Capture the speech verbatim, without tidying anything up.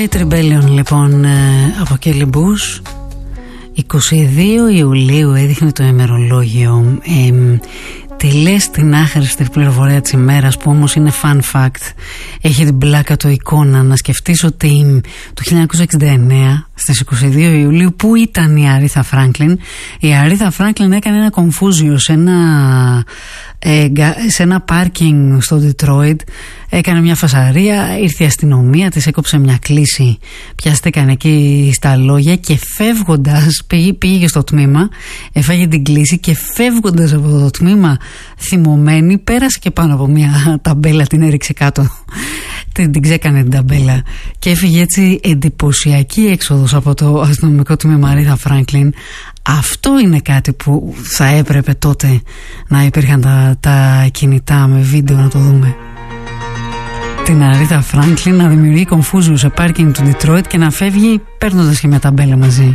Η Rebellion λοιπόν από Kelly Bush. είκοσι δύο Ιουλίου έδειχνε το ημερολόγιο. ε, Τι λες την άχρηστη πληροφορία της ημέρας, που όμως είναι fun fact, έχει την πλάκα του εικόνα. Να σκεφτείς ότι το χίλια εννιακόσια εξήντα εννέα στις είκοσι δύο Ιουλίου, πού ήταν η Αρίθα Φράγκλιν? Η Αρίθα Φράγκλιν έκανε ένα κομφούζιο σε ένα, ε, σε ένα πάρκινγκ στο Detroit. Έκανε μια φασαρία, ήρθε η αστυνομία, της έκοψε μια κλίση, πιάστηκαν εκεί στα λόγια και φεύγοντας, πήγε, πήγε στο τμήμα, έφαγε την κλίση και φεύγοντας από το τμήμα θυμωμένη, πέρασε και πάνω από μια ταμπέλα, την έριξε κάτω, την, την ξέκανε την ταμπέλα και έφυγε έτσι εντυπωσιακή έξοδος από το αστυνομικό τμήμα Αρίθα Φράγκλιν. Αυτό είναι κάτι που θα έπρεπε τότε να υπήρχαν τα, τα κινητά με βίντεο να το δούμε. Την Αρίθα Φράγκλιν να δημιουργεί κομφούζιο σε πάρκινγκ του Detroit και να φεύγει παίρνοντας και μια ταμπέλα μαζί.